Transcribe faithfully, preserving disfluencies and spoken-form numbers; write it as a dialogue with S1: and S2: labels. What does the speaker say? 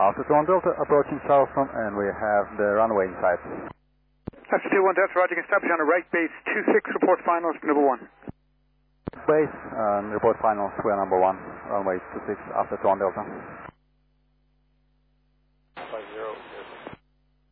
S1: Alpha two one Delta approaching Charleston, and we have the runway in sight.
S2: Alpha two one Delta, Roger, establish on the right base two six, report finals, number one.
S1: Base, um, report finals, we are number one, runway two six, Alpha two one Delta.